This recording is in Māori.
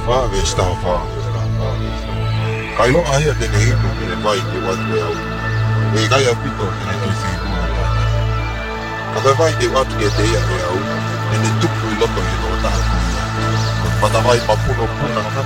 Fave está fave. Kailo ahia de neito que vai que watu ya. E kaya pito que ne tu figu. Kabe vai que watu que te ya. E ne tupu loto e no ta. Pata vai papuno puna.